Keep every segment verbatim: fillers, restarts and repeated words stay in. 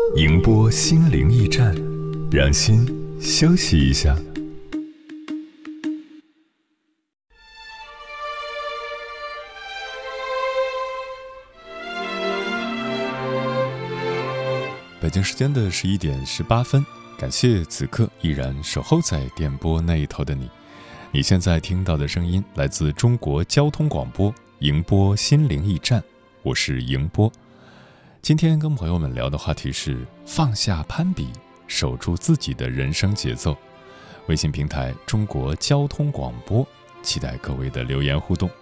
迎波心灵驿站，让心休息一下。北京时间的十一点十八分，感谢此刻依然守候在电波那一头的你。你现在听到的声音来自中国交通广播迎波心灵驿站，我是迎波。今天跟朋友们聊的话题是放下攀比，守住自己的人生节奏。微信平台中国交通广播，期待各位的留言互动。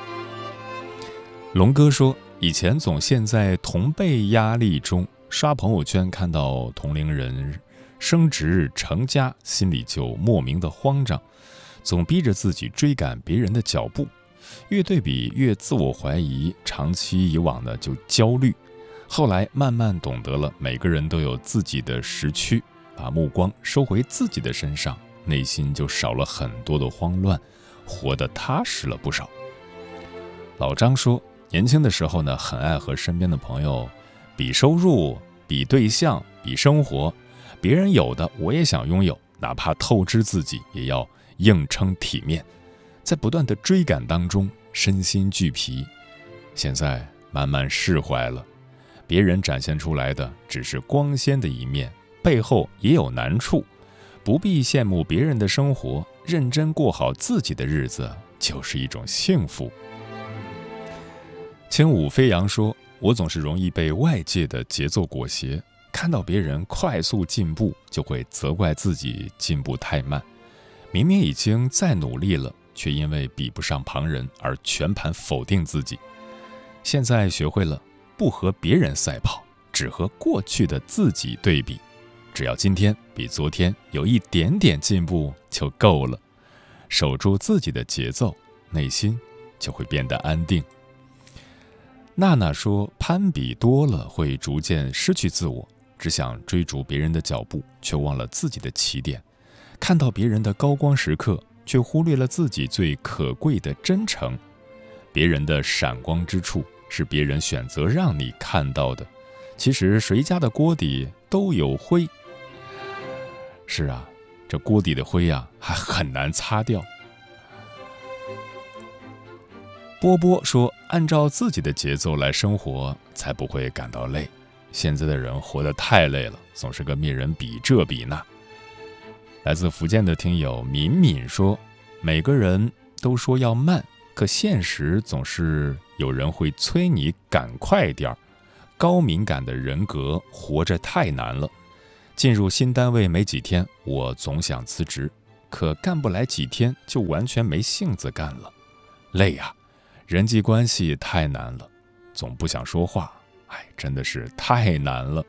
龙哥说，以前总陷在同辈压力中，刷朋友圈看到同龄人升职成家，心里就莫名的慌张，总逼着自己追赶别人的脚步，越对比越自我怀疑，长期以往呢就焦虑。后来慢慢懂得了，每个人都有自己的时区，把目光收回自己的身上，内心就少了很多的慌乱，活得踏实了不少。老张说，年轻的时候呢，很爱和身边的朋友比收入、比对象、比生活，别人有的我也想拥有，哪怕透支自己也要硬撑体面，在不断的追赶当中身心俱疲。现在慢慢释怀了，别人展现出来的只是光鲜的一面，背后也有难处，不必羡慕别人的生活，认真过好自己的日子就是一种幸福。轻舞飞扬说，我总是容易被外界的节奏裹挟，看到别人快速进步，就会责怪自己进步太慢，明明已经再努力了，却因为比不上旁人而全盘否定自己。现在学会了不和别人赛跑，只和过去的自己对比，只要今天比昨天有一点点进步就够了，守住自己的节奏，内心就会变得安定。娜娜说，攀比多了会逐渐失去自我，只想追逐别人的脚步，却忘了自己的起点，看到别人的高光时刻，却忽略了自己最可贵的真诚。别人的闪光之处是别人选择让你看到的，其实谁家的锅底都有灰。是啊，这锅底的灰啊，还很难擦掉。波波说，按照自己的节奏来生活，才不会感到累。现在的人活得太累了，总是跟别人比这比那。来自福建的听友敏敏说，每个人都说要慢，可现实总是有人会催你赶快点儿。高敏感的人格活着太难了。进入新单位没几天，我总想辞职，可干不来几天就完全没性子干了，累啊！人际关系太难了，总不想说话，哎，真的是太难了。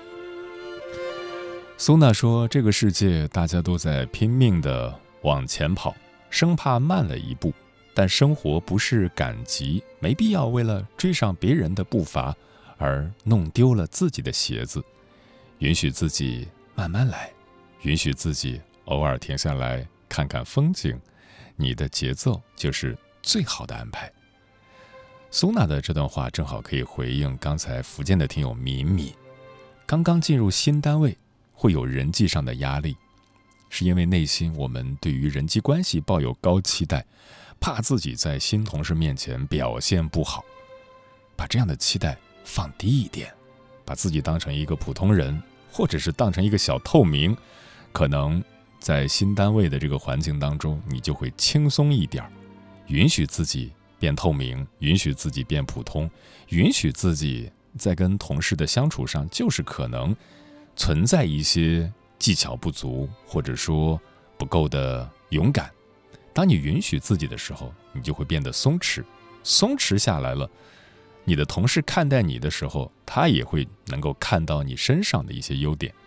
苏娜说，这个世界大家都在拼命地往前跑，生怕慢了一步，但生活不是赶集，没必要为了追上别人的步伐而弄丢了自己的鞋子。允许自己慢慢来，允许自己偶尔停下来看看风景，你的节奏就是最好的安排。苏娜的这段话正好可以回应刚才福建的听友敏敏。刚刚进入新单位，会有人际上的压力，是因为内心我们对于人际关系抱有高期待，怕自己在新同事面前表现不好。把这样的期待放低一点，把自己当成一个普通人，或者是当成一个小透明，可能在新单位的这个环境当中，你就会轻松一点，允许自己变透明，允许自己变普通，允许自己在跟同事的相处上就是可能存在一些技巧不足，或者说不够的勇敢。当你允许自己的时候，你就会变得松弛，松弛下来了，你的同事看待你的时候，他也会能够看到你身上的一些优点。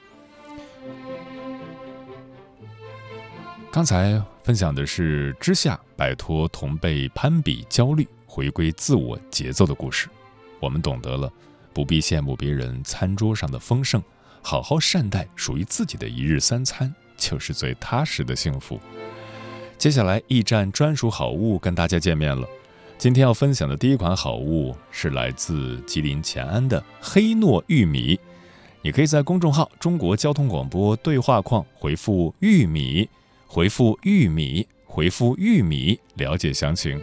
刚才分享的是之夏摆脱同辈攀比焦虑，回归自我节奏的故事。我们懂得了不必羡慕别人餐桌上的丰盛，好好善待属于自己的一日三餐，就是最踏实的幸福。接下来驿站专属好物跟大家见面了。今天要分享的第一款好物是来自吉林乾安的黑糯玉米， 你可以在公众号中国交通广播对话框回复玉米，回复玉米，回复玉米，了解详情。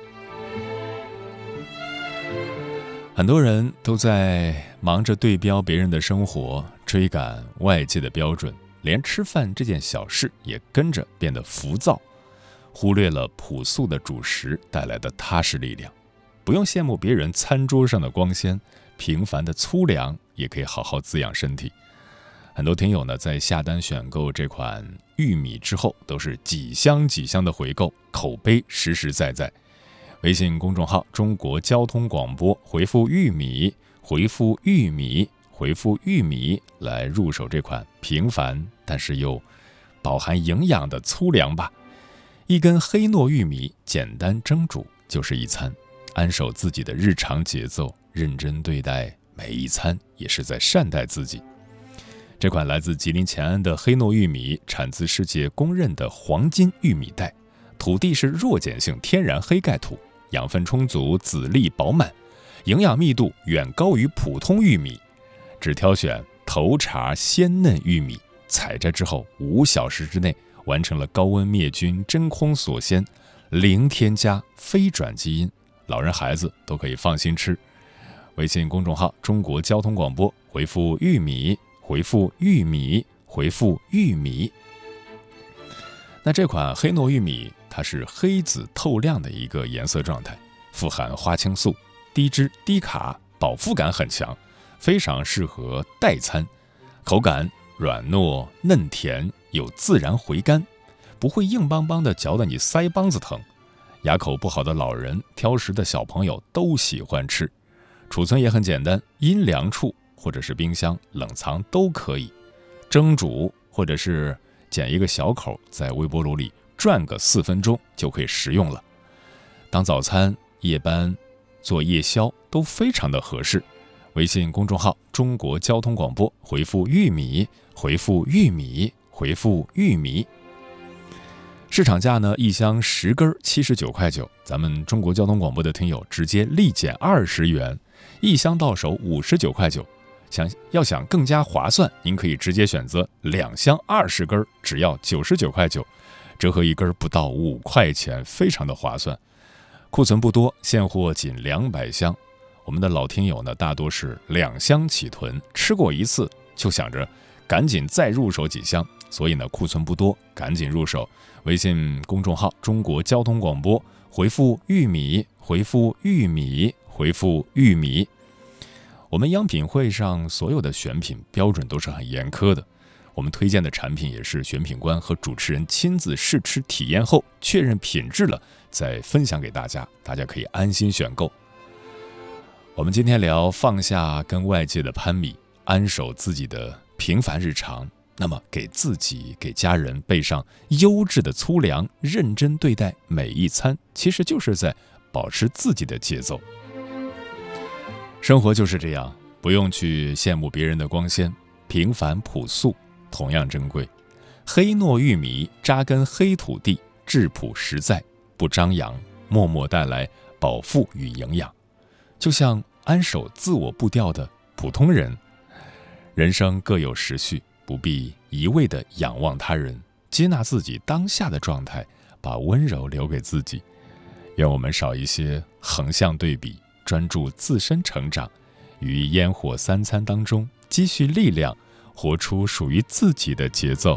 很多人都在忙着对标别人的生活，追赶外界的标准，连吃饭这件小事也跟着变得浮躁，忽略了朴素的主食带来的踏实力量。不用羡慕别人餐桌上的光鲜，平凡的粗粮也可以好好滋养身体。很多听友呢，在下单选购这款玉米之后，都是几箱几箱的回购，口碑实实在在。微信公众号中国交通广播，回复玉米，回复玉米，回复玉米来入手这款平凡但是又饱含营养的粗粮吧。一根黑糯玉米简单蒸煮就是一餐，安守自己的日常节奏，认真对待每一餐，也是在善待自己。这款来自吉林乾安的黑糯玉米，产自世界公认的黄金玉米带，土地是弱碱性天然黑盖土，养分充足，籽粒饱满，营养密度远高于普通玉米。只挑选头茬鲜嫩玉米，采摘之后五小时之内完成了高温灭菌、真空锁鲜，零添加、非转基因，老人孩子都可以放心吃。微信公众号中国交通广播，回复玉米，回复玉米，回复玉米。那这款黑糯玉米，它是黑紫透亮的一个颜色状态，富含花青素，低脂低卡，饱腹感很强，非常适合代餐，口感软糯嫩甜，有自然回甘，不会硬邦邦的嚼得你腮帮子疼。牙口不好的老人、挑食的小朋友都喜欢吃。储存也很简单，阴凉处或者是冰箱冷藏都可以，蒸煮或者是剪一个小口，在微波炉里转个四分钟就可以食用了。当早餐、夜班、做夜宵都非常的合适。微信公众号中国交通广播，回复玉米，回复玉米，回复玉米。市场价呢，一箱十根七十九块九，咱们中国交通广播的听友直接立减二十元，一箱到手五十九块九。想要想更加划算，您可以直接选择两箱二十根，只要九十九块九，折合一根不到五块钱，非常的划算。库存不多，现货仅两百箱。我们的老听友呢，大多是两箱起囤，吃过一次就想着赶紧再入手几箱，所以呢，库存不多，赶紧入手。微信公众号中国交通广播，回复玉米，回复玉米，回复玉米。我们央品会上所有的选品标准都是很严苛的，我们推荐的产品也是选品官和主持人亲自试吃体验后确认品质了，再分享给大家，大家可以安心选购。我们今天聊放下跟外界的攀比，安守自己的平凡日常，那么给自己给家人备上优质的粗粮，认真对待每一餐，其实就是在保持自己的节奏。生活就是这样，不用去羡慕别人的光鲜，平凡朴素同样珍贵。黑糯玉米扎根黑土地，质朴实在，不张扬，默默带来饱腹与营养。就像安守自我步调的普通人，人生各有时序，不必一味地仰望他人，接纳自己当下的状态，把温柔留给自己。愿我们少一些横向对比，专注自身成长，于烟火三餐当中积蓄力量，活出属于自己的节奏。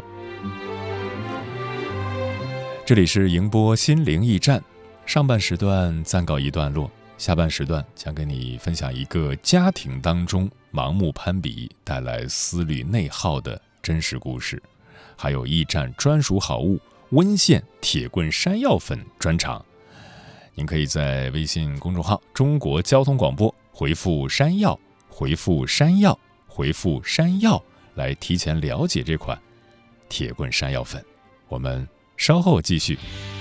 这里是迎播心灵驿站，上半时段暂告一段落，下半时段将跟你分享一个家庭当中盲目攀比带来思虑内耗的真实故事，还有驿站专属好物温县铁棍山药粉专场。您可以在微信公众号中国交通广播回复山药，回复山药，回复山药来提前了解这款铁棍山药粉。我们稍后继续。